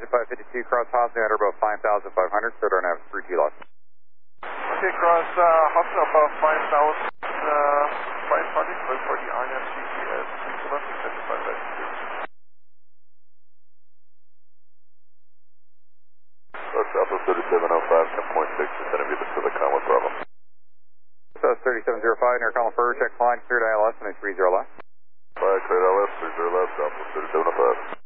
552, cross Hosner at about 5,500, cleared our nav 3T loss. Okay, cross Hosner above 5,500, clear for the RNAV CCS, 3T loss, extended 552. Cross Alpha 3705, 10.6, descending via Pacific Comma Bravo. South 3705, near column for check line, cleared ILS, and 30 left. Fire, cleared ILS, 30 left, Alpha 3705.